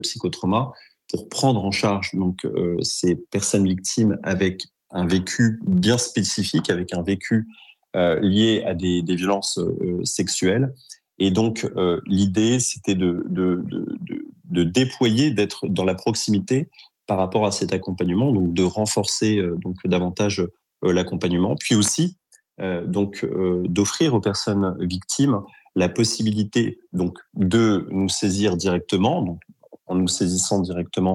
psychotrauma pour prendre en charge donc ces personnes victimes avec un vécu bien spécifique, avec un vécu lié à des violences sexuelles. Et donc, l'idée, c'était de déployer, d'être dans la proximité par rapport à cet accompagnement, donc de renforcer donc davantage l'accompagnement, puis aussi d'offrir aux personnes victimes la possibilité donc de nous saisir directement. Donc, en nous saisissant directement,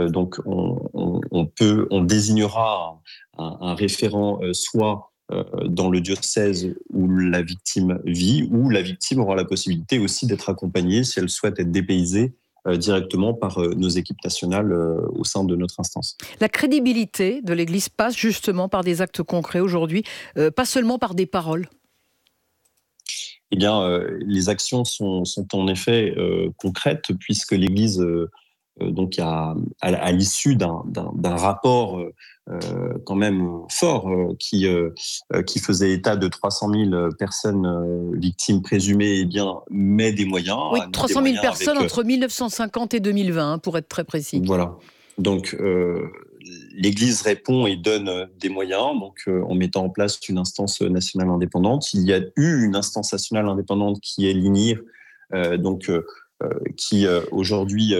on désignera un référent, soit dans le diocèse où la victime vit, ou la victime aura la possibilité aussi d'être accompagnée, si elle souhaite être dépaysée, directement par nos équipes nationales au sein de notre instance. La crédibilité de l'Église passe justement par des actes concrets aujourd'hui, pas seulement par des paroles. Eh bien, les actions sont en effet concrètes, puisque l'Église, donc à l'issue d'un rapport quand même fort qui faisait état de 300 000 personnes victimes présumées, eh bien, met des moyens. Oui, 300 000 personnes entre 1950 et 2020, pour être très précis. Voilà. Donc, l'Église répond et donne des moyens, donc en mettant en place une instance nationale indépendante. Il y a eu une instance nationale indépendante qui est l'INIR, qui aujourd'hui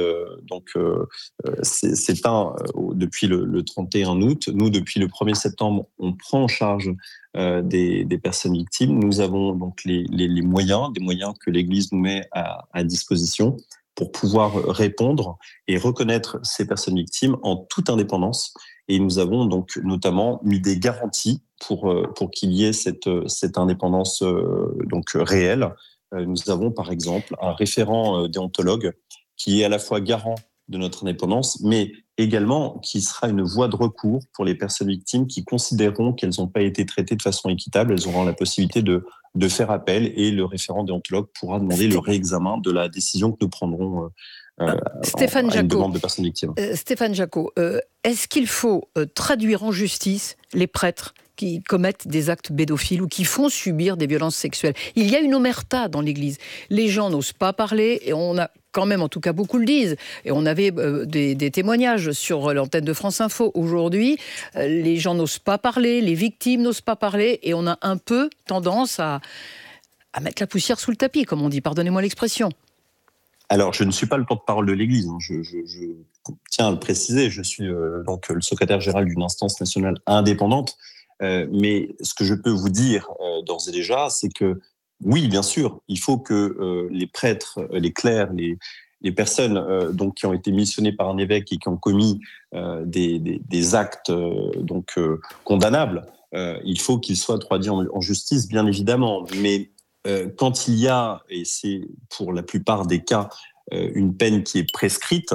s'éteint depuis le 31 août. Nous, depuis le 1er septembre, on prend en charge des personnes victimes. Nous avons donc les moyens, des moyens que l'Église nous met à disposition pour pouvoir répondre et reconnaître ces personnes victimes en toute indépendance. Et nous avons donc notamment mis des garanties pour qu'il y ait cette indépendance réelle. Nous avons par exemple un référent déontologue qui est à la fois garant de notre indépendance, mais également qui sera une voie de recours pour les personnes victimes qui considéreront qu'elles n'ont pas été traitées de façon équitable. Elles auront la possibilité de faire appel, et le référent déontologue pourra demander le réexamen de la décision que nous prendrons à une demande de personnes victimes. Stéphane Jacot, est-ce qu'il faut traduire en justice les prêtres qui commettent des actes pédophiles ou qui font subir des violences sexuelles? Il y a une omerta dans l'Église. Les gens n'osent pas parler, et on a quand même, en tout cas beaucoup le disent, et on avait des témoignages sur l'antenne de France Info aujourd'hui, les gens n'osent pas parler, les victimes n'osent pas parler, et on a un peu tendance à mettre la poussière sous le tapis, comme on dit, pardonnez-moi l'expression. Alors, je ne suis pas le porte-parole de l'Église, je tiens à le préciser, je suis donc le secrétaire général d'une instance nationale indépendante, mais ce que je peux vous dire d'ores et déjà, c'est que oui, bien sûr, il faut que les prêtres, les clercs, les personnes qui ont été missionnées par un évêque et qui ont commis des actes condamnables, il faut qu'ils soient traduits en justice, bien évidemment. Mais quand il y a, et c'est pour la plupart des cas, une peine qui est prescrite,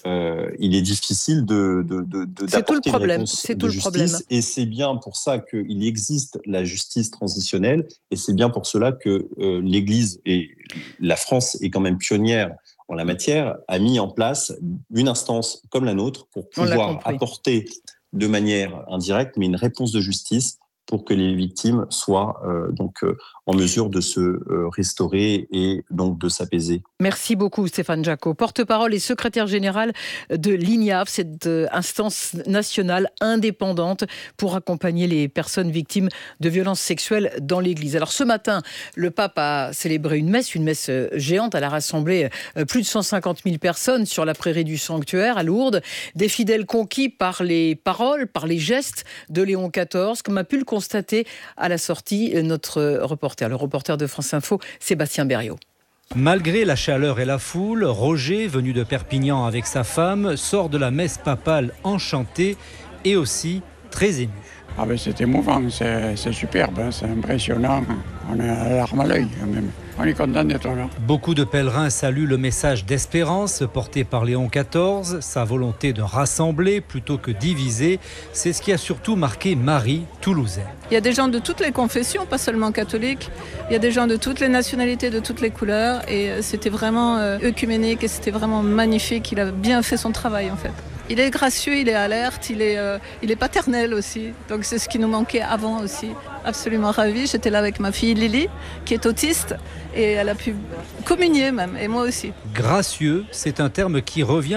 il est difficile d'apporter une réponse de justice. Et c'est bien pour ça qu'il existe la justice transitionnelle, et c'est bien pour cela que l'Église, et la France est quand même pionnière en la matière, a mis en place une instance comme la nôtre pour pouvoir apporter de manière indirecte, mais une réponse de justice pour que les victimes soient en mesure de se restaurer et donc de s'apaiser. Merci beaucoup Stéphane Jacot, porte-parole et secrétaire général de l'INIAF, cette instance nationale indépendante pour accompagner les personnes victimes de violences sexuelles dans l'Église. Alors ce matin, le pape a célébré une messe géante. Elle a rassemblé plus de 150 000 personnes sur la prairie du sanctuaire à Lourdes. Des fidèles conquis par les paroles, par les gestes de Léon XIV, comme a pu le constater à la sortie notre reporter, le reporter de France Info, Sébastien Berriot. Malgré la chaleur et la foule, Roger, venu de Perpignan avec sa femme, sort de la messe papale enchanté et aussi très ému. Ah ben c'est émouvant, c'est superbe, c'est impressionnant. On a la larme à l'œil même. On est content d'être là. Beaucoup de pèlerins saluent le message d'espérance porté par Léon XIV, sa volonté de rassembler plutôt que diviser. C'est ce qui a surtout marqué Marie, toulousaine. Il y a des gens de toutes les confessions, pas seulement catholiques. Il y a des gens de toutes les nationalités, de toutes les couleurs. Et c'était vraiment œcuménique et c'était vraiment magnifique. Il a bien fait son travail en fait. Il est gracieux, il est alerte, il est paternel aussi. Donc c'est ce qui nous manquait avant aussi. Absolument ravie. J'étais là avec ma fille Lily, qui est autiste, et elle a pu communier même, et moi aussi. Gracieux, c'est un terme qui revient